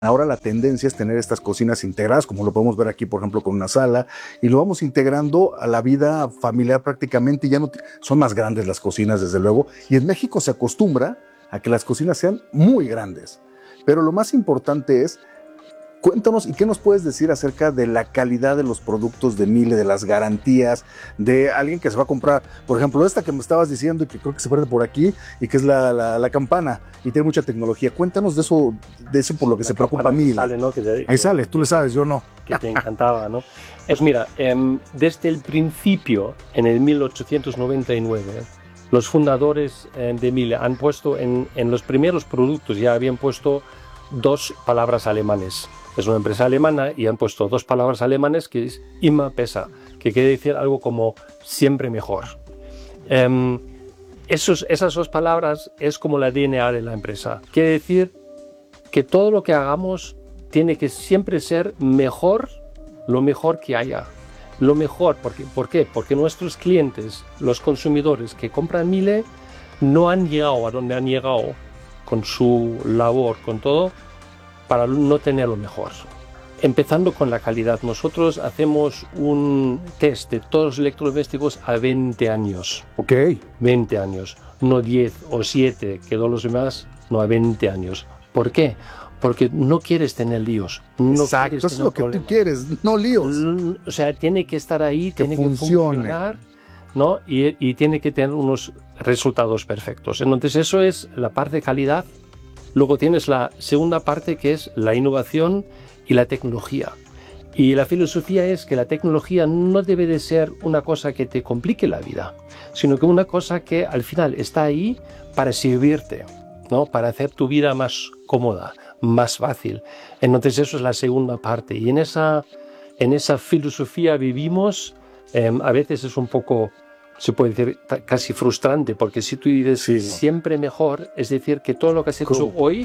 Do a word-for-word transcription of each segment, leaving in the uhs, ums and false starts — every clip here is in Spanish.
Ahora la tendencia es tener estas cocinas integradas, como lo podemos ver aquí, por ejemplo, con una sala, y lo vamos integrando a la vida familiar prácticamente, y ya no son más grandes las cocinas, desde luego, y en México se acostumbra a que las cocinas sean muy grandes. Pero lo más importante es, cuéntanos, ¿y qué nos puedes decir acerca de la calidad de los productos de Miele, de las garantías, de alguien que se va a comprar, por ejemplo, esta que me estabas diciendo y que creo que se pierde por aquí, y que es la, la, la campana, y tiene mucha tecnología? Cuéntanos de eso, de eso por lo que la se preocupa Miele. Sale, ¿no? Que te, Ahí sale, tú le sabes, yo no. Que te encantaba, ¿no? Es mira, eh, desde el principio, en el mil ochocientos noventa y nueve, los fundadores eh, de Miele han puesto en, en los primeros productos, ya habían puesto dos palabras alemanes. Es una empresa alemana y han puesto dos palabras alemanes que es immer besser, que quiere decir algo como siempre mejor. Eh, esos, esas dos palabras es como la D N A de la empresa. Quiere decir que todo lo que hagamos tiene que siempre ser mejor, lo mejor que haya. Lo mejor, porque, ¿por qué? Porque nuestros clientes, los consumidores que compran Miele, no han llegado a donde han llegado con su labor, con todo, para no tener lo mejor. Empezando con la calidad. Nosotros hacemos un test de todos los electrodomésticos a veinte años. Ok. veinte años. No diez o siete, que todos los demás, no, a veinte años. ¿Por qué? Porque no quieres tener líos. No Exacto, eso es lo que problemas. Tú quieres, no líos. O sea, tiene que estar ahí, que tiene funcione. que funcionar, ¿no? Y, y tiene que tener unos resultados perfectos. Entonces, eso es la parte de calidad. Luego tienes la segunda parte, que es la innovación y la tecnología. Y la filosofía es que la tecnología no debe de ser una cosa que te complique la vida, sino que una cosa que al final está ahí para servirte, ¿no? Para hacer tu vida más cómoda, más fácil. Entonces eso es la segunda parte. Y en esa, en esa filosofía vivimos. Eh, a veces es un poco, se puede decir, casi frustrante, porque si tú dices sí, siempre mejor, es decir, que todo lo que has hecho ¿Cómo? hoy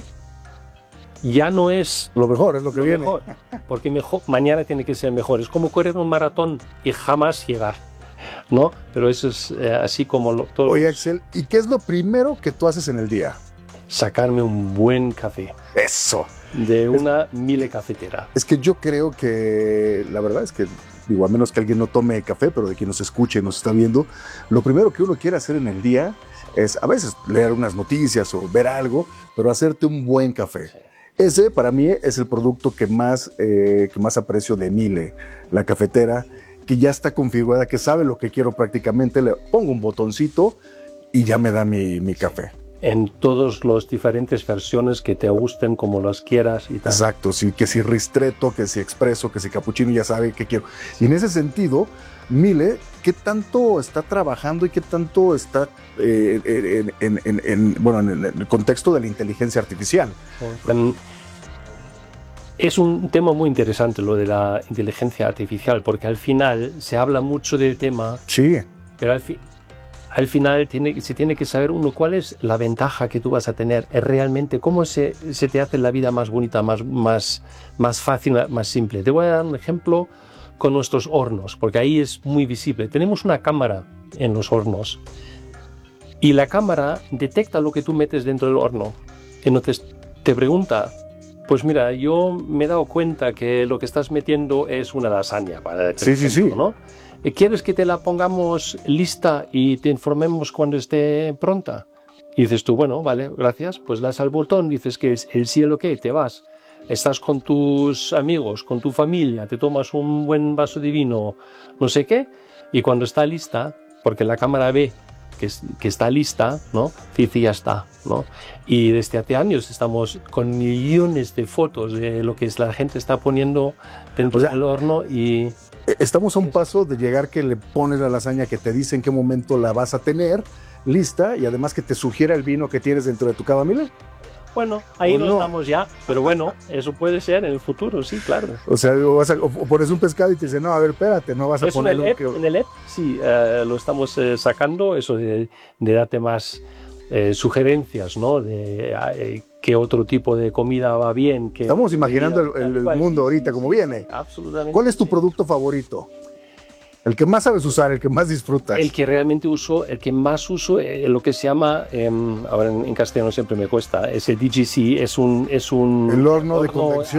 ya no es lo mejor, es lo que lo viene. Mejor, porque mejor, mañana tiene que ser mejor. Es como correr un maratón y jamás llegar, ¿no? Pero eso es eh, así como lo, todo. Oye, Axel, ¿y qué es lo primero que tú haces en el día? Sacarme un buen café. Eso. De una es, Miele cafetera. Es que yo creo que, la verdad es que, digo, a menos que alguien no tome café, pero de quien nos escuche y nos está viendo, lo primero que uno quiere hacer en el día es a veces leer unas noticias o ver algo, pero hacerte un buen café. Sí. Ese para mí es el producto que más, eh, que más aprecio de Miele, la cafetera, que ya está configurada, que sabe lo que quiero prácticamente, le pongo un botoncito y ya me da mi, mi café. En todas las diferentes versiones que te gusten, como las quieras y tal. Exacto, sí, que si ristretto, que si expreso, que si cappuccino, ya sabe qué quiero. Y en ese sentido, Miele, ¿qué tanto está trabajando y qué tanto está eh, en, en, en, en, bueno, en el contexto de la inteligencia artificial? Um, es un tema muy interesante lo de la inteligencia artificial, porque al final se habla mucho del tema, sí. pero al fin Al final tiene, se tiene que saber uno cuál es la ventaja que tú vas a tener, es realmente cómo se, se te hace la vida más bonita, más, más, más fácil, más simple. Te voy a dar un ejemplo con nuestros hornos, porque ahí es muy visible. Tenemos una cámara en los hornos y la cámara detecta lo que tú metes dentro del horno. Entonces te pregunta, pues mira, yo me he dado cuenta que lo que estás metiendo es una lasaña. Para sí, ejemplo, sí, sí. ¿no? ¿Quieres que te la pongamos lista y te informemos cuando esté pronta? Y dices tú, bueno, vale, gracias. Pues das al botón, dices que es el sí o el ok, te vas. Estás con tus amigos, con tu familia, te tomas un buen vaso de vino, no sé qué, y cuando está lista, porque la cámara ve que, es, que está lista, ¿no? Dice, ya está, ¿no? Y desde hace años estamos con millones de fotos de lo que la gente está poniendo dentro o sea, del horno y... Estamos a un paso de llegar que le pones la lasaña, que te dice en qué momento la vas a tener lista y además que te sugiera el vino que tienes dentro de tu cava Miele. Bueno, ahí no, no estamos ya, pero bueno, eso puede ser en el futuro, sí, claro. O sea, o, vas a, o pones un pescado y te dice, no, a ver, espérate, no vas a poner... En el, que... en el app, sí, uh, lo estamos uh, sacando, eso de, de darte más eh, sugerencias, ¿no? De eh, qué otro tipo de comida va bien. Qué Estamos imaginando el, el, el mundo ahorita como viene. Absolutamente. ¿Cuál es tu producto favorito? El que más sabes usar, el que más disfrutas. El que realmente uso, el que más uso, eh, lo que se llama, eh, ahora en, en castellano siempre me cuesta, es el D G C, es un... Es un El horno de convección.